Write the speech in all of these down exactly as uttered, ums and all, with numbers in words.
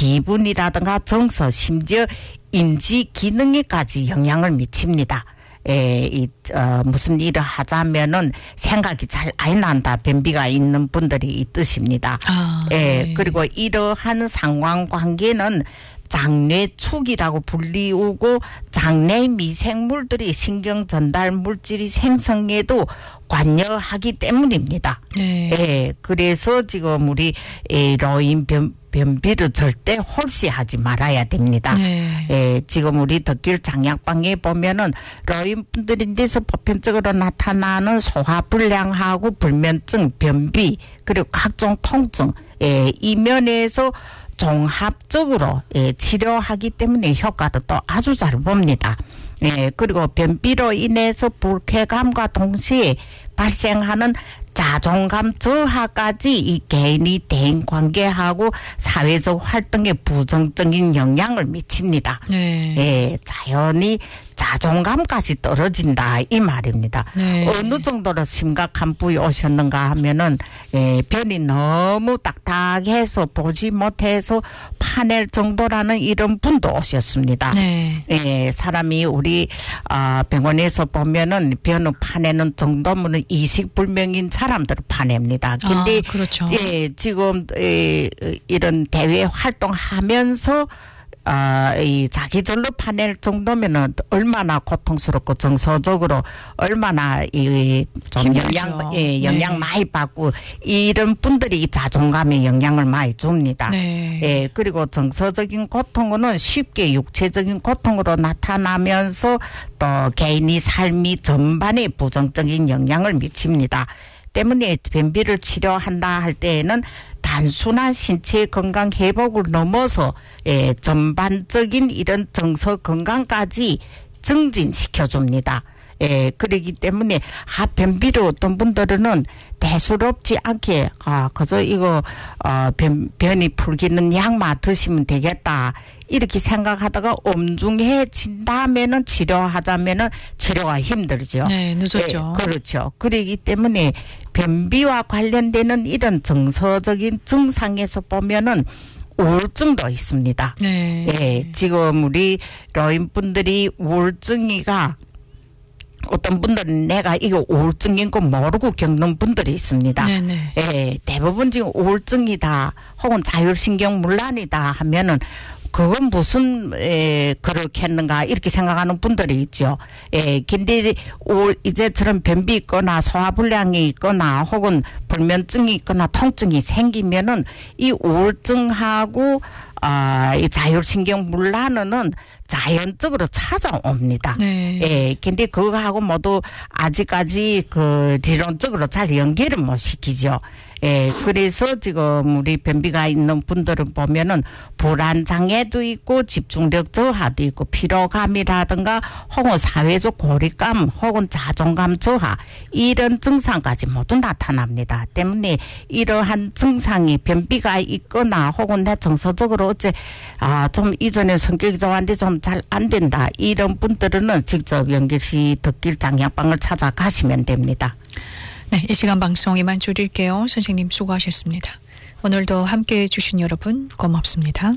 기분이라든가 정서, 심지어 인지 기능에까지 영향을 미칩니다. 에, 이, 어, 무슨 일을 하자면은 생각이 잘 안 난다. 변비가 있는 분들이 이 뜻입니다. 아, 에, 네. 그리고 이러한 상황 관계는 장뇌축이라고 불리우고 장내 미생물들이 신경 전달 물질이 생성에도 관여하기 때문입니다. 네. 예, 그래서 지금 우리 에, 로인 변, 변비를 절대 홀시하지 말아야 됩니다. 네. 예, 지금 우리 덕길 장약방에 보면은 로인분들인데서 보편적으로 나타나는 소화불량하고 불면증, 변비 그리고 각종 통증, 예, 이 면에서 종합적으로 예, 치료하기 때문에 효과를 또 아주 잘 봅니다. 예, 그리고 변비로 인해서 불쾌감과 동시에 발생하는 자존감 저하까지 이 개인이 대인관계하고 사회적 활동에 부정적인 영향을 미칩니다. 네. 예, 자연히 자존감까지 떨어진다 이 말입니다. 네. 어느 정도로 심각한 부위 오셨는가 하면은 예, 변이 너무 딱딱해서 보지 못해서 파낼 정도라는 이런 분도 오셨습니다. 네. 예, 사람이 우리 어, 병원에서 보면은 변을 파내는 정도면은 이식불명인 사람들을 파냅니다. 근데 아, 그렇죠. 예, 지금 예, 이런 대외 활동하면서 아, 이 자기 절로 파낼 정도면은 얼마나 고통스럽고 정서적으로 얼마나 이 좀 영향, 예, 영향 네. 많이 받고 이런 분들이 자존감에 영향을 많이 줍니다. 네. 예, 그리고 정서적인 고통은 쉽게 육체적인 고통으로 나타나면서 또 개인이 삶이 전반에 부정적인 영향을 미칩니다. 때문에 변비를 치료한다 할 때에는 단순한 신체 건강 회복을 넘어서 예, 전반적인 이런 정서 건강까지 증진시켜 줍니다. 예, 그러기 때문에 아, 변비로 어떤 분들은 대수롭지 않게 아, 그저 이거 어, 변, 변이 풀기는 약만 드시면 되겠다. 이렇게 생각하다가 엄중해진다면은 치료하자면은 치료가 힘들죠. 네, 늦었죠. 예, 그렇죠. 그러기 때문에 변비와 관련되는 이런 정서적인 증상에서 보면은 우울증도 있습니다. 네. 예, 지금 우리 노인분들이 우울증이가 어떤 분들은 내가 이거 우울증인 거 모르고 겪는 분들이 있습니다. 네네. 예, 대부분 지금 우울증이다 혹은 자율신경문란이다 하면은 그건 무슨 에, 그렇게 했는가 이렇게 생각하는 분들이 있죠. 예, 근데 올 이제처럼 변비 있거나 소화불량이 있거나 혹은 불면증이 있거나 통증이 생기면은 이 우울증하고 아, 이 자율신경문란은 자연적으로 찾아옵니다. 네. 예, 근데 그거하고 모두 아직까지 그理論적으로 잘 연결을 못 시키죠. 예, 그래서 지금 우리 변비가 있는 분들을 보면은 불안 장애도 있고 집중력 저하도 있고 피로감이라든가 혹은 사회적 고립감 혹은 자존감 저하 이런 증상까지 모두 나타납니다. 때문에 이러한 증상이 변비가 있거나 혹은 내 정서적으로 어째 아, 좀 이전에 성격이 좋았는데 좀 잘 안 된다 이런 분들은 직접 연결시 덕길 장약방을 찾아가시면 됩니다. 네, 이 시간 방송 이만 줄일게요. 선생님 수고하셨습니다. 오늘도 함께해 주신 여러분 고맙습니다.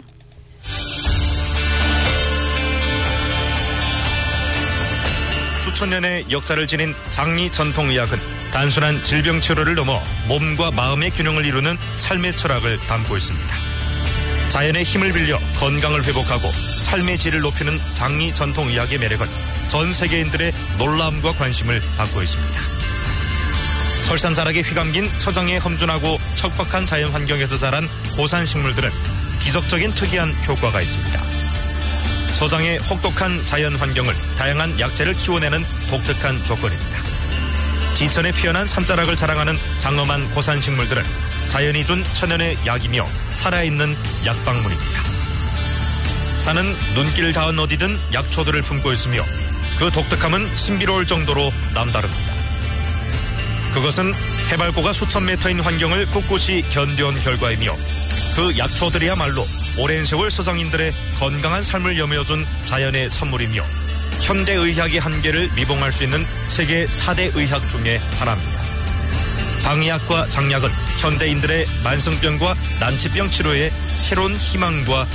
수천 년의 역사를 지닌 장리 전통의학은 단순한 질병 치료를 넘어 몸과 마음의 균형을 이루는 삶의 철학을 담고 있습니다. 자연의 힘을 빌려 건강을 회복하고 삶의 질을 높이는 장리 전통의학의 매력은 전 세계인들의 놀라움과 관심을 받고 있습니다. 설산자락에 휘감긴 서장의 험준하고 척박한 자연 환경에서 자란 고산 식물들은 기적적인 특이한 효과가 있습니다. 서장의 혹독한 자연 환경을 다양한 약재를 키워내는 독특한 조건입니다. 지천에 피어난 산자락을 자랑하는 장엄한 고산 식물들은 자연이 준 천연의 약이며 살아있는 약방문입니다. 산은 눈길 닿은 어디든 약초들을 품고 있으며 그 독특함은 신비로울 정도로 남다릅니다. 그것은 해발고가 수천 미터인 환경을 꿋꿋이 견뎌온 결과이며 그 약초들이야말로 오랜 세월 서장인들의 건강한 삶을 여며준 자연의 선물이며 현대의학의 한계를 미봉할 수 있는 세계 사 대 의학 중에 하나입니다. 장의학과 장약은 현대인들의 만성병과 난치병 치료에 새로운 희망과